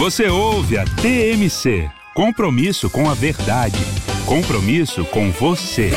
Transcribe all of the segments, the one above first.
Você ouve a TMC. Compromisso com a verdade. Compromisso com você.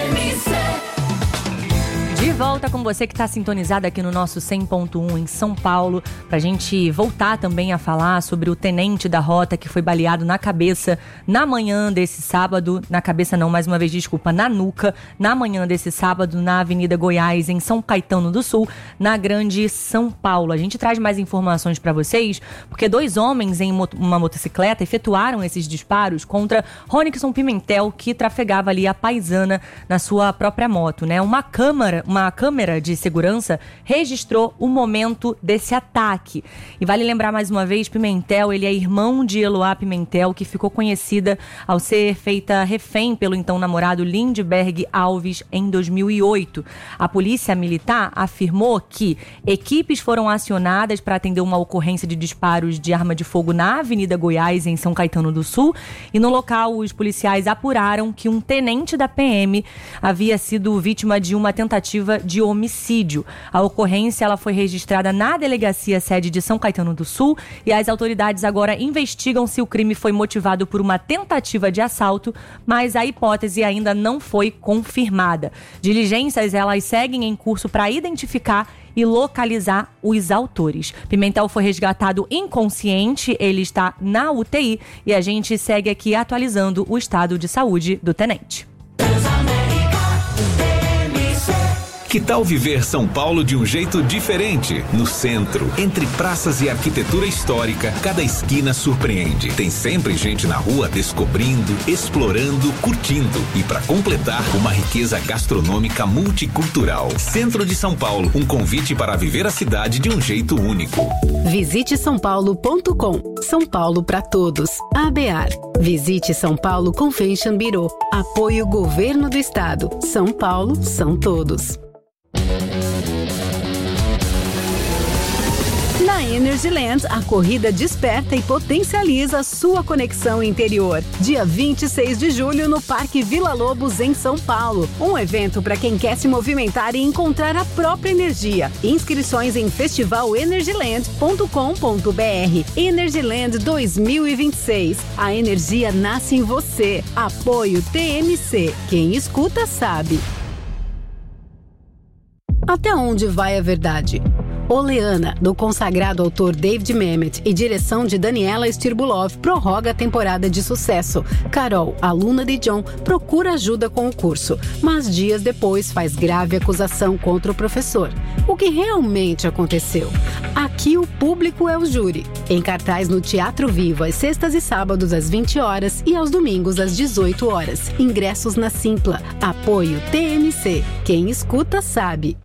De volta com você que está sintonizado aqui no nosso 100.1 em São Paulo, pra gente voltar também a falar sobre o tenente da rota que foi baleado na cabeça na manhã desse sábado, na cabeça não, mais uma vez, desculpa, na nuca, na manhã desse sábado na Avenida Goiás, em São Caetano do Sul, na Grande São Paulo. A gente traz mais informações para vocês, porque 2 homens em uma motocicleta efetuaram esses disparos contra Ronickson Pimentel, que trafegava ali a paisana na sua própria moto, né? Uma câmera de segurança registrou o momento desse ataque. E vale lembrar mais uma vez, Pimentel, ele é irmão de Eloá Pimentel, que ficou conhecida ao ser feita refém pelo então namorado Lindbergh Alves em 2008. A polícia militar afirmou que equipes foram acionadas para atender uma ocorrência de disparos de arma de fogo na Avenida Goiás, em São Caetano do Sul, e no local os policiais apuraram que um tenente da PM havia sido vítima de uma tentativa de homicídio. A ocorrência ela foi registrada na delegacia sede de São Caetano do Sul e as autoridades agora investigam se o crime foi motivado por uma tentativa de assalto, mas a hipótese ainda não foi confirmada. Diligências elas seguem em curso para identificar e localizar os autores. Pimentel foi resgatado inconsciente, ele está na UTI e a gente segue aqui atualizando o estado de saúde do tenente. Que tal viver São Paulo de um jeito diferente? No centro, entre praças e arquitetura histórica, cada esquina surpreende. Tem sempre gente na rua descobrindo, explorando, curtindo. E para completar, uma riqueza gastronômica multicultural. Centro de São Paulo, um convite para viver a cidade de um jeito único. Visite sãopaulo.com. São Paulo para todos. ABAR. Visite São Paulo Convention Bureau. Apoio Governo do Estado. São Paulo são todos. Na Energyland, a corrida desperta e potencializa sua conexão interior. Dia 26 de julho no Parque Vila Lobos, em São Paulo. Um evento para quem quer se movimentar e encontrar a própria energia. Inscrições em festivalenergyland.com.br. Energyland 2026. A energia nasce em você. Apoio TMC. Quem escuta sabe. Até onde vai a verdade? Oleana, do consagrado autor David Mamet e direção de Daniela Stirbulov, prorroga a temporada de sucesso. Carol, aluna de John, procura ajuda com o curso, mas dias depois faz grave acusação contra o professor. O que realmente aconteceu? Aqui o público é o júri. Em cartaz no Teatro Vivo, às sextas e sábados às 20 horas e aos domingos às 18 horas. Ingressos na Simpla. Apoio TMC. Quem escuta sabe.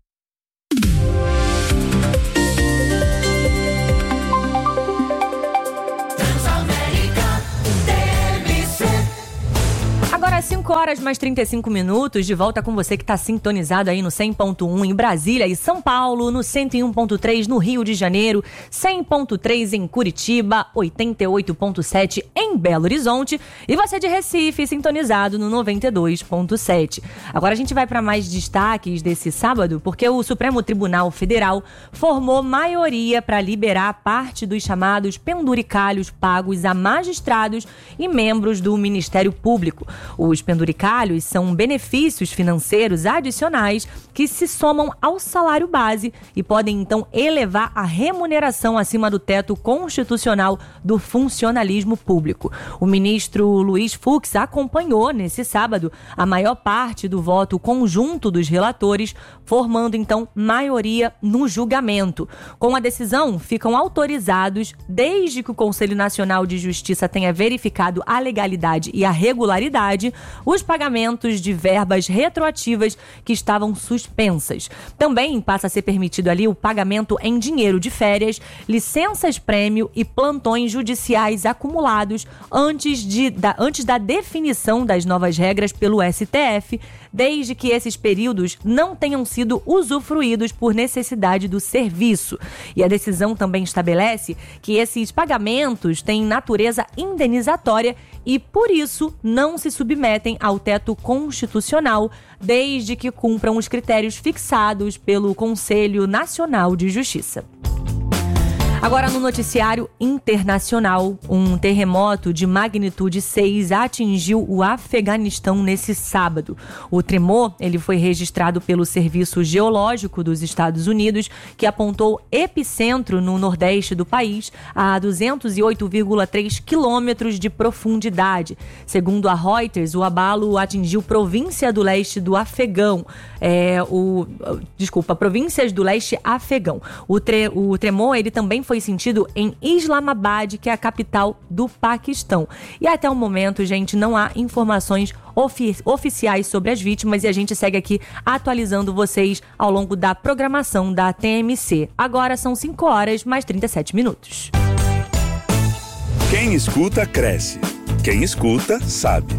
Agora 5 horas mais 35 minutos, de volta com você que está sintonizado aí no 100.1 em Brasília e São Paulo, no 101.3 no Rio de Janeiro, 100.3 em Curitiba, 88.7 em Belo Horizonte e você de Recife sintonizado no 92.7. Agora a gente vai para mais destaques desse sábado, porque o Supremo Tribunal Federal formou maioria para liberar parte dos chamados penduricalhos pagos a magistrados e membros do Ministério Público. Os penduricalhos são benefícios financeiros adicionais que se somam ao salário base e podem então elevar a remuneração acima do teto constitucional do funcionalismo público. O ministro Luiz Fux acompanhou nesse sábado a maior parte do voto conjunto dos relatores, formando então maioria no julgamento. Com a decisão, ficam autorizados, desde que o Conselho Nacional de Justiça tenha verificado a legalidade e a regularidade, os pagamentos de verbas retroativas que estavam suspensas. Também passa a ser permitido ali o pagamento em dinheiro de férias, licenças-prêmio e plantões judiciais acumulados antes da definição das novas regras pelo STF, desde que esses períodos não tenham sido usufruídos por necessidade do serviço. E a decisão também estabelece que esses pagamentos têm natureza indenizatória e, por isso, não se submetem ao teto constitucional, desde que cumpram os critérios fixados pelo Conselho Nacional de Justiça. Agora no noticiário internacional, um terremoto de magnitude 6 atingiu o Afeganistão nesse sábado. O tremor ele foi registrado pelo Serviço Geológico dos Estados Unidos, que apontou epicentro no nordeste do país a 208,3 quilômetros de profundidade. Segundo a Reuters, o abalo atingiu província do leste do Afegão. Províncias do leste afegão. O tremor ele também foi sentido em Islamabad, que é a capital do Paquistão. E até o momento, gente, não há informações oficiais sobre as vítimas e a gente segue aqui atualizando vocês ao longo da programação da TMC. Agora são 5 horas mais 37 minutos. Quem escuta, cresce. Quem escuta, sabe.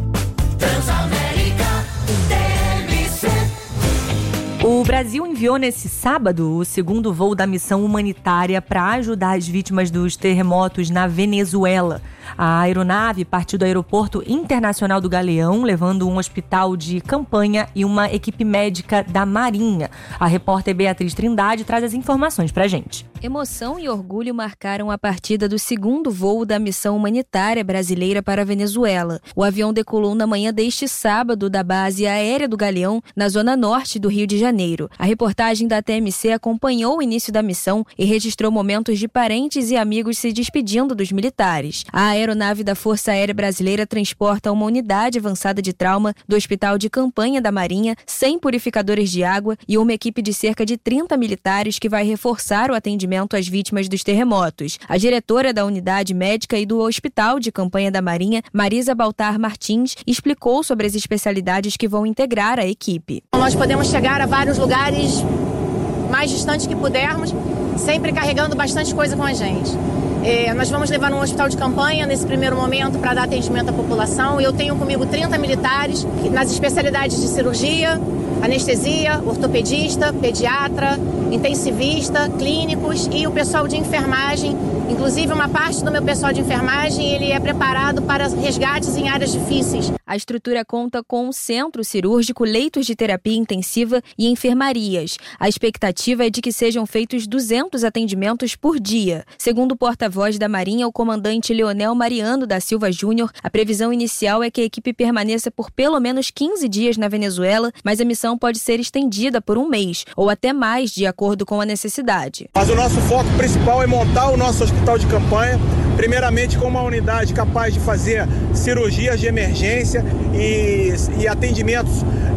O Brasil enviou nesse sábado o segundo voo da missão humanitária para ajudar as vítimas dos terremotos na Venezuela. A aeronave partiu do Aeroporto Internacional do Galeão, levando um hospital de campanha e uma equipe médica da Marinha. A repórter Beatriz Trindade traz as informações para a gente. Emoção e orgulho marcaram a partida do segundo voo da missão humanitária brasileira para a Venezuela. O avião decolou na manhã deste sábado da base aérea do Galeão, na zona norte do Rio de Janeiro. A reportagem da TMC acompanhou o início da missão e registrou momentos de parentes e amigos se despedindo dos militares. A aeronave da Força Aérea Brasileira transporta uma unidade avançada de trauma do Hospital de Campanha da Marinha, 100 purificadores de água e uma equipe de cerca de 30 militares que vai reforçar o atendimento às vítimas dos terremotos. A diretora da unidade médica e do Hospital de Campanha da Marinha, Marisa Baltar Martins, explicou sobre as especialidades que vão integrar a equipe. Nós podemos chegar a vários lugares mais distantes que pudermos, sempre carregando bastante coisa com a gente. Nós vamos levar num hospital de campanha nesse primeiro momento para dar atendimento à população. Eu tenho comigo 30 militares nas especialidades de cirurgia, anestesia, ortopedista, pediatra, intensivista, clínicos e o pessoal de enfermagem. Inclusive, uma parte do meu pessoal de enfermagem ele é preparado para resgates em áreas difíceis. A estrutura conta com um centro cirúrgico, leitos de terapia intensiva e enfermarias. A expectativa é de que sejam feitos 200 atendimentos por dia. Segundo o porta-voz da Marinha, o comandante Leonel Mariano da Silva Júnior, a previsão inicial é que a equipe permaneça por pelo menos 15 dias na Venezuela, mas a missão pode ser estendida por um mês ou até mais, de acordo com a necessidade. Mas o nosso foco principal é montar o nosso hospital de campanha, primeiramente com uma unidade capaz de fazer cirurgias de emergência e atendimentos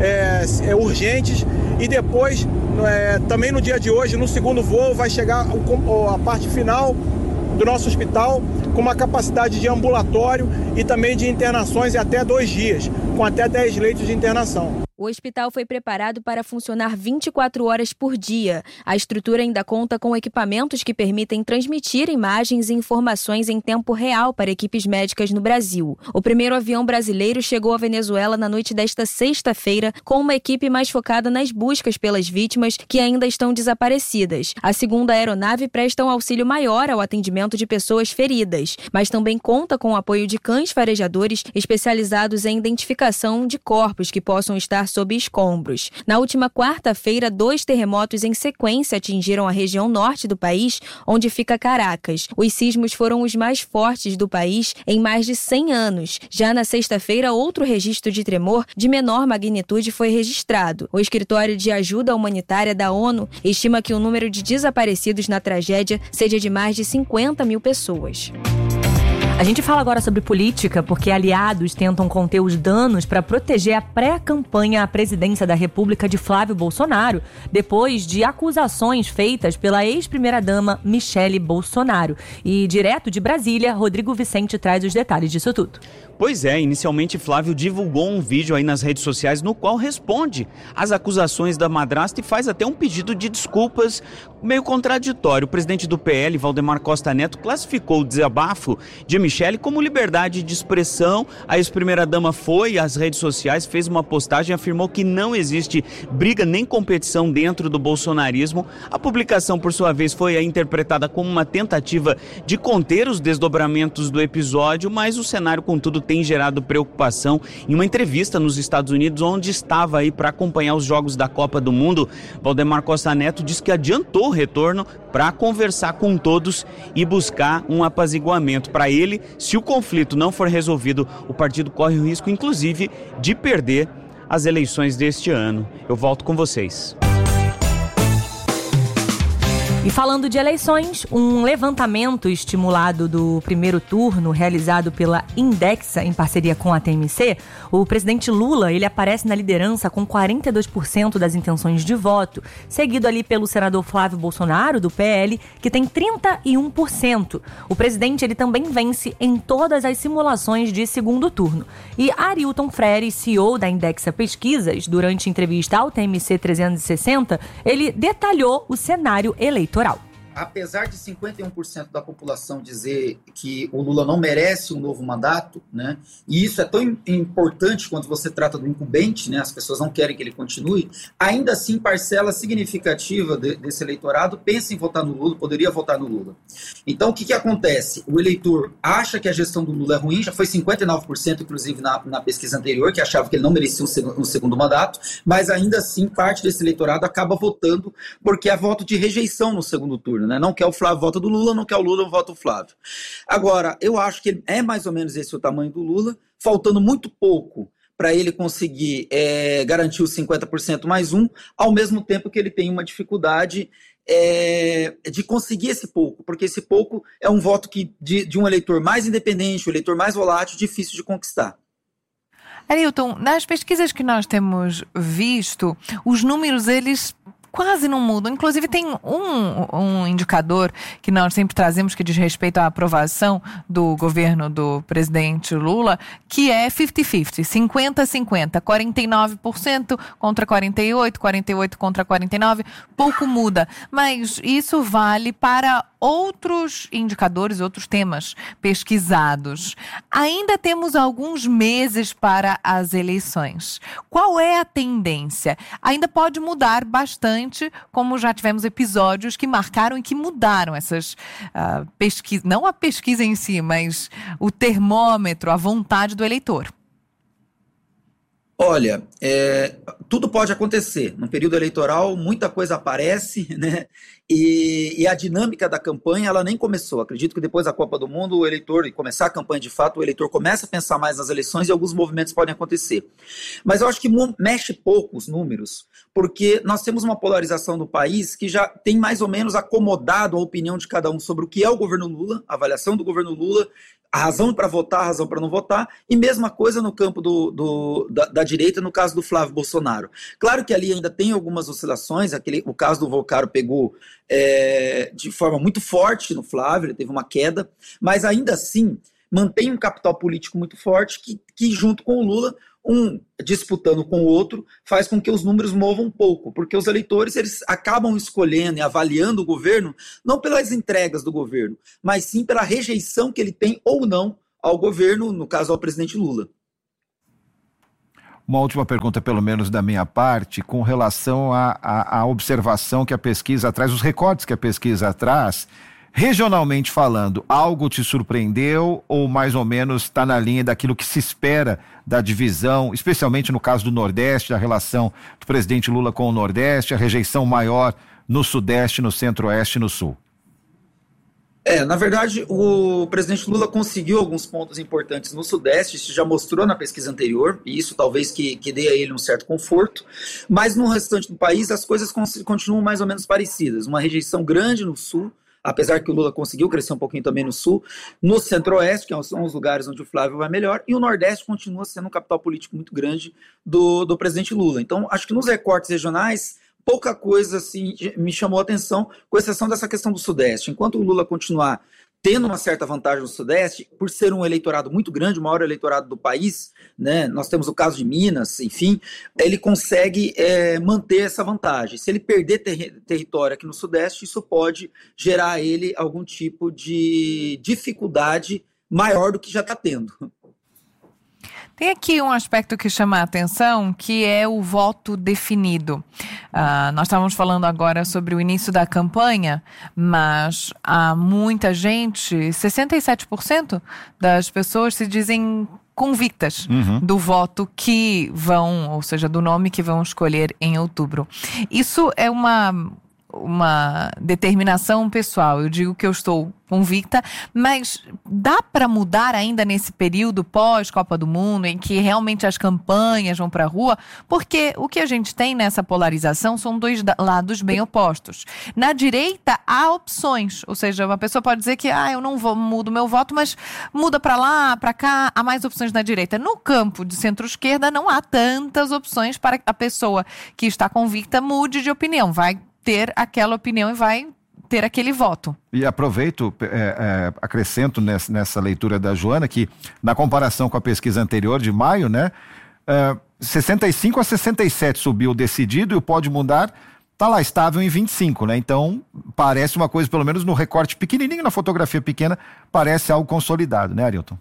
urgentes. E depois, também no dia de hoje, no segundo voo, vai chegar a parte final do nosso hospital com uma capacidade de ambulatório e também de internações em até 2 dias, com até 10 leitos de internação. O hospital foi preparado para funcionar 24 horas por dia. A estrutura ainda conta com equipamentos que permitem transmitir imagens e informações em tempo real para equipes médicas no Brasil. O primeiro avião brasileiro chegou à Venezuela na noite desta sexta-feira com uma equipe mais focada nas buscas pelas vítimas que ainda estão desaparecidas. A segunda aeronave presta um auxílio maior ao atendimento de pessoas feridas, mas também conta com o apoio de cães farejadores especializados em identificação de corpos que possam estar sob escombros. Na última quarta-feira, 2 terremotos em sequência atingiram a região norte do país, onde fica Caracas. Os sismos foram os mais fortes do país em mais de 100 anos. Já na sexta-feira, outro registro de tremor de menor magnitude foi registrado. O Escritório de Ajuda Humanitária da ONU estima que o número de desaparecidos na tragédia seja de mais de 50 mil pessoas. A gente fala agora sobre política porque aliados tentam conter os danos para proteger a pré-campanha à presidência da República de Flávio Bolsonaro, depois de acusações feitas pela ex-primeira-dama Michele Bolsonaro. E direto de Brasília, Rodrigo Vicente traz os detalhes disso tudo. Pois é, inicialmente Flávio divulgou um vídeo aí nas redes sociais no qual responde às acusações da madrasta e faz até um pedido de desculpas meio contraditório. O presidente do PL, Valdemar Costa Neto, classificou o desabafo de Michele como liberdade de expressão. A ex-primeira-dama foi às redes sociais, fez uma postagem, afirmou que não existe briga nem competição dentro do bolsonarismo. A publicação, por sua vez, foi interpretada como uma tentativa de conter os desdobramentos do episódio, mas o cenário, contudo, tem gerado preocupação. Em uma entrevista nos Estados Unidos, onde estava aí para acompanhar os jogos da Copa do Mundo, Valdemar Costa Neto disse que adiantou o retorno para conversar com todos e buscar um apaziguamento. Para ele, se o conflito não for resolvido, o partido corre o risco, inclusive, de perder as eleições deste ano. Eu volto com vocês. E falando de eleições, um levantamento estimulado do primeiro turno, realizado pela Indexa em parceria com a TMC, o presidente Lula, ele aparece na liderança com 42% das intenções de voto, seguido ali pelo senador Flávio Bolsonaro, do PL, que tem 31%. O presidente, ele também vence em todas as simulações de segundo turno. E Arilton Freire, CEO da Indexa Pesquisas, durante entrevista ao TMC 360, ele detalhou o cenário eleitoral. Apesar de 51% da população dizer que o Lula não merece um novo mandato, né, e isso é tão importante quando você trata do incumbente, né, as pessoas não querem que ele continue, ainda assim parcela significativa desse eleitorado pensa em votar no Lula, poderia votar no Lula. Então o que acontece? O eleitor acha que a gestão do Lula é ruim, já foi 59% inclusive na pesquisa anterior, que achava que ele não merecia um segundo mandato, mas ainda assim parte desse eleitorado acaba votando porque é voto de rejeição no segundo turno. Né? Não quer o Flávio, vota do Lula, não quer o Lula, vota o Flávio. Agora, eu acho que é mais ou menos esse o tamanho do Lula, faltando muito pouco para ele conseguir garantir os 50% mais um, ao mesmo tempo que ele tem uma dificuldade de conseguir esse pouco, porque esse pouco é um voto de um eleitor mais independente, um eleitor mais volátil, difícil de conquistar. Arilton, nas pesquisas que nós temos visto, os números, eles quase não mudam. Inclusive tem um indicador que nós sempre trazemos que diz respeito à aprovação do governo do presidente Lula, que é 50-50, 50-50, 49% contra 48%, 48% contra 49%, pouco muda. Mas isso vale para outros indicadores, outros temas pesquisados. Ainda temos alguns meses para as eleições. Qual é a tendência? Ainda pode mudar bastante, como já tivemos episódios que marcaram e que mudaram essas pesquisas, não a pesquisa em si, mas o termômetro, a vontade do eleitor. Olha, tudo pode acontecer. No período eleitoral, muita coisa aparece, né? E a dinâmica da campanha, ela nem começou. Acredito que depois da Copa do Mundo, o eleitor, e começar a campanha de fato, o eleitor começa a pensar mais nas eleições e alguns movimentos podem acontecer. Mas eu acho que mexe pouco os números, porque nós temos uma polarização do país que já tem mais ou menos acomodado a opinião de cada um sobre o que é o governo Lula, a avaliação do governo Lula, a razão para votar, a razão para não votar, e mesma coisa no campo da direita, no caso do Flávio Bolsonaro. Claro que ali ainda tem algumas oscilações, o caso do Volcaro pegou de forma muito forte no Flávio, ele teve uma queda, mas ainda assim mantém um capital político muito forte que junto com o Lula, um disputando com o outro, faz com que os números movam um pouco, porque os eleitores eles acabam escolhendo e avaliando o governo não pelas entregas do governo, mas sim pela rejeição que ele tem ou não ao governo, no caso ao presidente Lula. Uma última pergunta, pelo menos da minha parte, com relação à observação que a pesquisa traz, os recortes que a pesquisa traz. Regionalmente falando, algo te surpreendeu ou mais ou menos está na linha daquilo que se espera da divisão, especialmente no caso do Nordeste, a relação do presidente Lula com o Nordeste, a rejeição maior no Sudeste, no Centro-Oeste e no Sul? Na verdade, o presidente Lula conseguiu alguns pontos importantes no Sudeste, isso já mostrou na pesquisa anterior, e isso talvez que dê a ele um certo conforto, mas no restante do país as coisas continuam mais ou menos parecidas, uma rejeição grande no Sul, apesar que o Lula conseguiu crescer um pouquinho também no Sul, no Centro-Oeste, que são os lugares onde o Flávio vai melhor, e o Nordeste continua sendo um capital político muito grande do presidente Lula. Então, acho que nos recortes regionais, pouca coisa assim, me chamou a atenção, com exceção dessa questão do Sudeste. Enquanto o Lula continuar tendo uma certa vantagem no Sudeste, por ser um eleitorado muito grande, o maior eleitorado do país, né, nós temos o caso de Minas, enfim, ele consegue manter essa vantagem. Se ele perder território aqui no Sudeste, isso pode gerar a ele algum tipo de dificuldade maior do que já está tendo. Tem aqui um aspecto que chama a atenção, que é o voto definido. Nós estávamos falando agora sobre o início da campanha, mas há muita gente, 67% das pessoas se dizem convictas do voto que vão, ou seja, do nome que vão escolher em outubro. Isso é uma determinação pessoal. Eu digo que eu estou convicta, mas dá para mudar ainda nesse período pós-Copa do Mundo, em que realmente as campanhas vão para a rua? Porque o que a gente tem nessa polarização são dois lados bem opostos. Na direita, há opções, ou seja, uma pessoa pode dizer que eu não mudo meu voto, mas muda para lá, para cá, há mais opções na direita. No campo de centro-esquerda, não há tantas opções para que a pessoa que está convicta mude de opinião, vai ter aquela opinião e vai ter aquele voto. E aproveito, acrescento nessa leitura da Joana, que na comparação com a pesquisa anterior de maio, né, 65 a 67 subiu decidido e o pode mudar está lá estável em 25, né? Então parece uma coisa, pelo menos no recorte pequenininho, na fotografia pequena, parece algo consolidado, né, Arilton?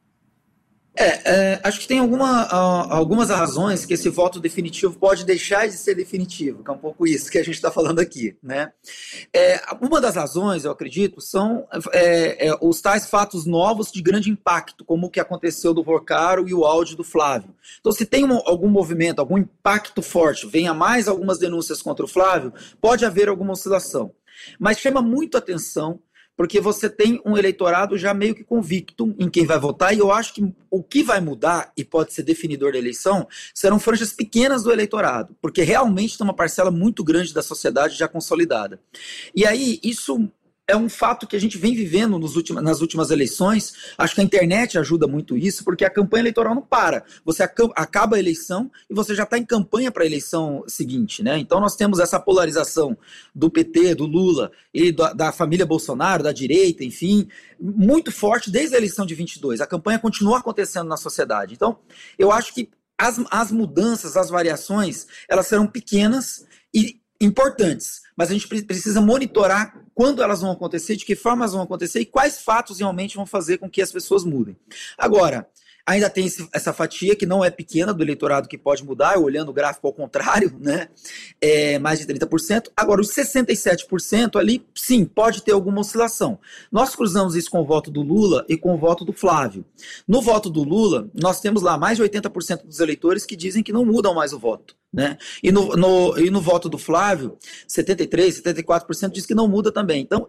Acho que tem algumas razões que esse voto definitivo pode deixar de ser definitivo, que é um pouco isso que a gente está falando aqui, né? Uma das razões, eu acredito, são os tais fatos novos de grande impacto, como o que aconteceu do Vorcaro e o áudio do Flávio. Então, se tem algum movimento, algum impacto forte, venha mais algumas denúncias contra o Flávio, pode haver alguma oscilação. Mas chama muito atenção, porque você tem um eleitorado já meio que convicto em quem vai votar, e eu acho que o que vai mudar, e pode ser definidor da eleição, serão franjas pequenas do eleitorado, porque realmente tem uma parcela muito grande da sociedade já consolidada. E aí, isso é um fato que a gente vem vivendo nas últimas eleições. Acho que a internet ajuda muito isso, porque a campanha eleitoral não para. Você acaba a eleição e você já está em campanha para a eleição seguinte, né? Então nós temos essa polarização do PT, do Lula e da família Bolsonaro, da direita, enfim, muito forte desde a eleição de 22. A campanha continua acontecendo na sociedade. Então eu acho que as mudanças, as variações, elas serão pequenas e importantes, mas a gente precisa monitorar quando elas vão acontecer, de que forma elas vão acontecer e quais fatos realmente vão fazer com que as pessoas mudem. Agora, ainda tem essa fatia que não é pequena do eleitorado que pode mudar, olhando o gráfico ao contrário, né? Mais de 30%. Agora, os 67% ali, sim, pode ter alguma oscilação. Nós cruzamos isso com o voto do Lula e com o voto do Flávio. No voto do Lula, nós temos lá mais de 80% dos eleitores que dizem que não mudam mais o voto, né? E no voto do Flávio, 73%, 74% diz que não muda também. Então,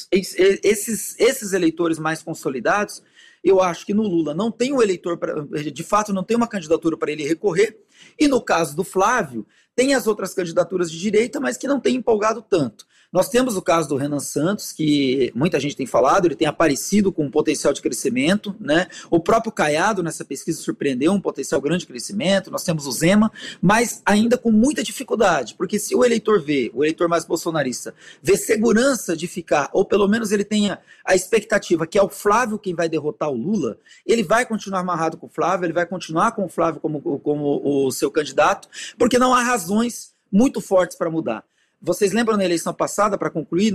esses eleitores mais consolidados, eu acho que no Lula não tem um eleitor, de fato não tem uma candidatura para ele recorrer, e no caso do Flávio, tem as outras candidaturas de direita, mas que não tem empolgado tanto. Nós temos o caso do Renan Santos, que muita gente tem falado, ele tem aparecido com um potencial de crescimento, né? O próprio Caiado nessa pesquisa surpreendeu um potencial grande de crescimento. Nós temos o Zema, mas ainda com muita dificuldade, porque se o eleitor mais bolsonarista, vê segurança de ficar, ou pelo menos ele tenha a expectativa que é o Flávio quem vai derrotar o Lula, ele vai continuar amarrado com o Flávio, ele vai continuar com o Flávio como o seu candidato, porque não há razões muito fortes para mudar. Vocês lembram na eleição passada, para concluir,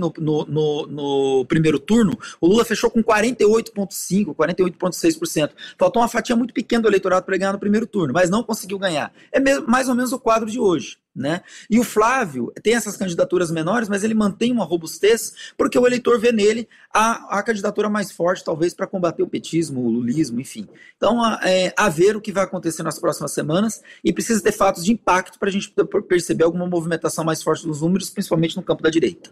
no primeiro turno, o Lula fechou com 48,5%, 48,6%. Faltou uma fatia muito pequena do eleitorado para ganhar no primeiro turno, mas não conseguiu ganhar. É mais ou menos o quadro de hoje, né? E o Flávio tem essas candidaturas menores, mas ele mantém uma robustez, porque o eleitor vê nele a candidatura mais forte, talvez, para combater o petismo, o lulismo, enfim. Então, a ver o que vai acontecer nas próximas semanas, e precisa ter fatos de impacto para a gente perceber alguma movimentação mais forte dos números, principalmente no campo da direita.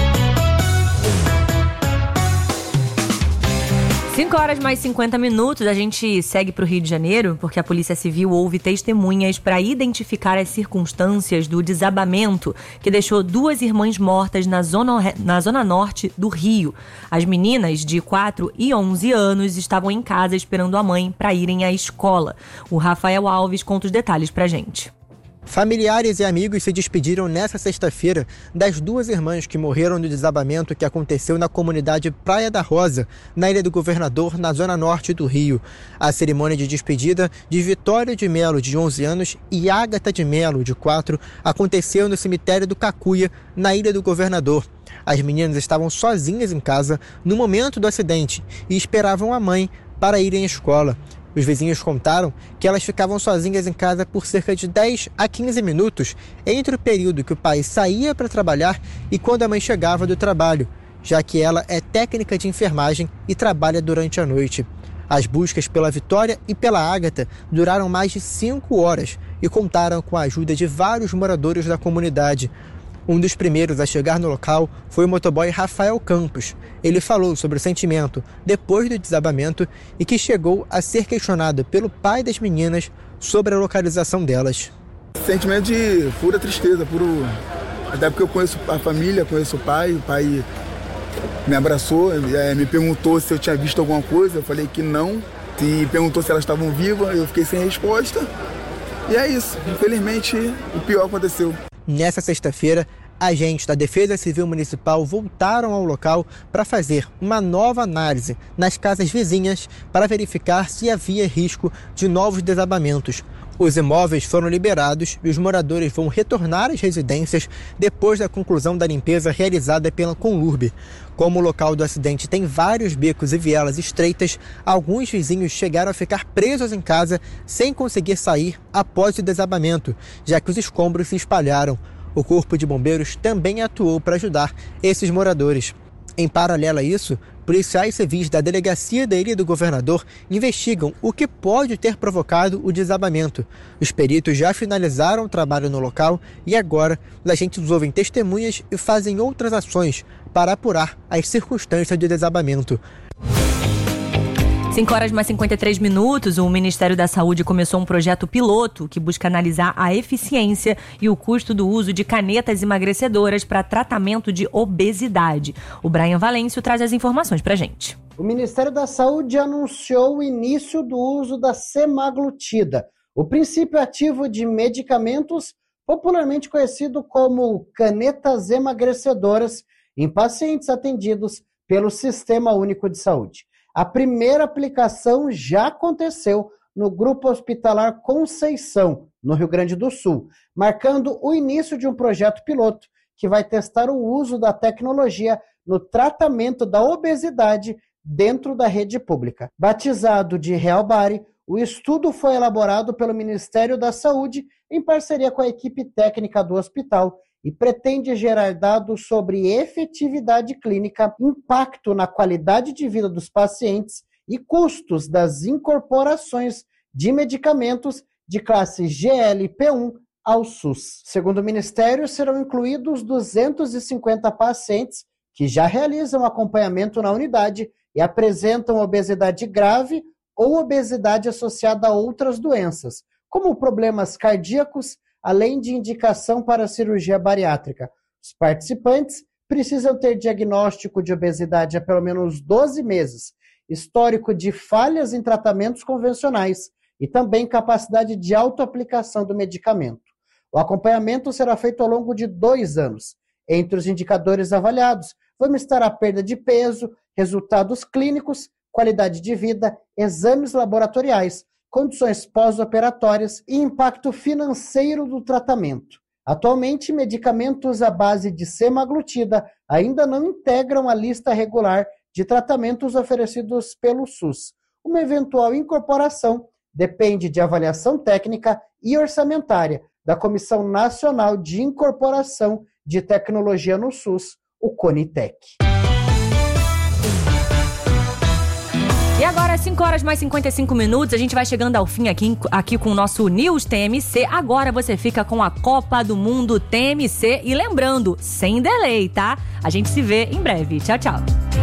5h mais 50, a gente segue para o Rio de Janeiro, porque a Polícia Civil ouve testemunhas para identificar as circunstâncias do desabamento que deixou 2 irmãs mortas na zona norte do Rio. As meninas de 4 e 11 anos estavam em casa esperando a mãe para irem à escola. O Rafael Alves conta os detalhes para a gente. Familiares e amigos se despediram nesta sexta-feira das 2 irmãs que morreram no desabamento que aconteceu na comunidade Praia da Rosa, na Ilha do Governador, na zona norte do Rio. A cerimônia de despedida de Vitória de Melo, de 11 anos, e Ágata de Melo, de 4, aconteceu no cemitério do Cacuia, na Ilha do Governador. As meninas estavam sozinhas em casa no momento do acidente e esperavam a mãe para irem à escola. Os vizinhos contaram que elas ficavam sozinhas em casa por cerca de 10 a 15 minutos entre o período que o pai saía para trabalhar e quando a mãe chegava do trabalho, já que ela é técnica de enfermagem e trabalha durante a noite. As buscas pela Vitória e pela Ágata duraram mais de 5 horas e contaram com a ajuda de vários moradores da comunidade. Um dos primeiros a chegar no local foi o motoboy Rafael Campos. Ele falou sobre o sentimento depois do desabamento e que chegou a ser questionado pelo pai das meninas sobre a localização delas. Sentimento de pura tristeza, até porque eu conheço a família, conheço o pai me abraçou, me perguntou se eu tinha visto alguma coisa, eu falei que não, e perguntou se elas estavam vivas, eu fiquei sem resposta. E é isso, infelizmente o pior aconteceu. Nessa sexta-feira, agentes da Defesa Civil Municipal voltaram ao local para fazer uma nova análise nas casas vizinhas para verificar se havia risco de novos desabamentos. Os imóveis foram liberados e os moradores vão retornar às residências depois da conclusão da limpeza realizada pela Conlurb. Como o local do acidente tem vários becos e vielas estreitas, alguns vizinhos chegaram a ficar presos em casa sem conseguir sair após o desabamento, já que os escombros se espalharam. O Corpo de Bombeiros também atuou para ajudar esses moradores. Em paralelo a isso, policiais civis da Delegacia da Ilha do Governador investigam o que pode ter provocado o desabamento. Os peritos já finalizaram o trabalho no local e agora os agentes ouvem testemunhas e fazem outras ações para apurar as circunstâncias do desabamento. 5 horas mais 53 minutos, o Ministério da Saúde começou um projeto piloto que busca analisar a eficiência e o custo do uso de canetas emagrecedoras para tratamento de obesidade. O Brian Valêncio traz as informações para a gente. O Ministério da Saúde anunciou o início do uso da semaglutida, o princípio ativo de medicamentos popularmente conhecido como canetas emagrecedoras, em pacientes atendidos pelo Sistema Único de Saúde. A primeira aplicação já aconteceu no Grupo Hospitalar Conceição, no Rio Grande do Sul, marcando o início de um projeto piloto que vai testar o uso da tecnologia no tratamento da obesidade dentro da rede pública. Batizado de Real Body, o estudo foi elaborado pelo Ministério da Saúde em parceria com a equipe técnica do hospital e pretende gerar dados sobre efetividade clínica, impacto na qualidade de vida dos pacientes e custos das incorporações de medicamentos de classe GLP-1 ao SUS. Segundo o Ministério, serão incluídos 250 pacientes que já realizam acompanhamento na unidade e apresentam obesidade grave ou obesidade associada a outras doenças, como problemas cardíacos, além de indicação para cirurgia bariátrica. Os participantes precisam ter diagnóstico de obesidade há pelo menos 12 meses, histórico de falhas em tratamentos convencionais e também capacidade de autoaplicação do medicamento. O acompanhamento será feito ao longo de 2 anos. Entre os indicadores avaliados, vamos estar a perda de peso, resultados clínicos, qualidade de vida, exames laboratoriais, condições pós-operatórias e impacto financeiro do tratamento. Atualmente, medicamentos à base de semaglutida ainda não integram a lista regular de tratamentos oferecidos pelo SUS. Uma eventual incorporação depende de avaliação técnica e orçamentária da Comissão Nacional de Incorporação de Tecnologia no SUS, o CONITEC. E agora, 5 horas mais 55 minutos, a gente vai chegando ao fim aqui com o nosso News TMC. Agora você fica com a Copa do Mundo TMC. E lembrando, sem delay, tá? A gente se vê em breve. Tchau, tchau.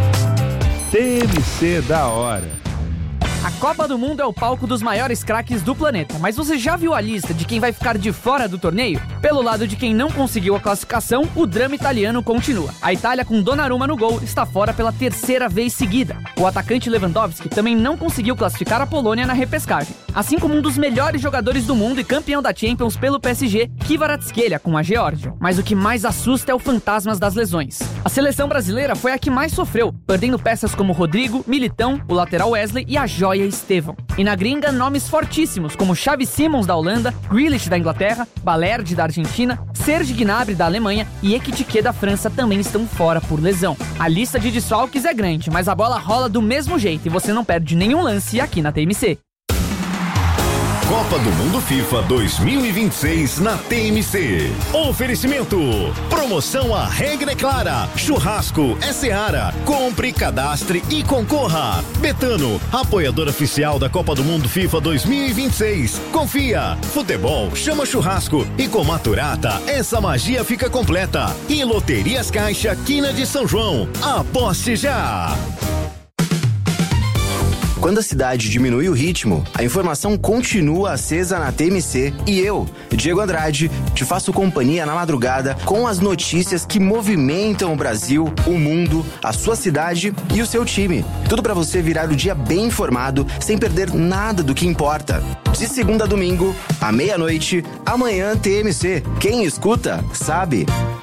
TMC da hora. A Copa do Mundo é o palco dos maiores craques do planeta. Mas você já viu a lista de quem vai ficar de fora do torneio? Pelo lado de quem não conseguiu a classificação, o drama italiano continua. A Itália, com Donnarumma no gol, está fora pela terceira vez seguida. O atacante Lewandowski também não conseguiu classificar a Polônia na repescagem. Assim como um dos melhores jogadores do mundo e campeão da Champions pelo PSG, Kvaratskhelia, com a Geórgia. Mas o que mais assusta é o fantasma das lesões. A seleção brasileira foi a que mais sofreu, perdendo peças como Rodrigo, Militão, o lateral Wesley e a joia Estevão. E na gringa, nomes fortíssimos como Xavi Simons da Holanda, Grealish da Inglaterra, Balerdi da Argentina, Serge Gnabry da Alemanha e Ekitike da França também estão fora por lesão. A lista de desfalques é grande, mas a bola rola do mesmo jeito e você não perde nenhum lance aqui na TMC. Copa do Mundo FIFA 2026 na TMC. Oferecimento. Promoção A Regra é Clara. Churrasco é Seara. Compre, cadastre e concorra. Betano, apoiador oficial da Copa do Mundo FIFA 2026. Confia. Futebol chama churrasco. E com Maturata, essa magia fica completa. E Loterias Caixa Quina de São João. Aposte já! Quando a cidade diminui o ritmo, a informação continua acesa na TMC e eu, Diego Andrade, te faço companhia na madrugada com as notícias que movimentam o Brasil, o mundo, a sua cidade e o seu time. Tudo para você virar o dia bem informado, sem perder nada do que importa. De segunda a domingo, à meia-noite, amanhã TMC. Quem escuta, sabe.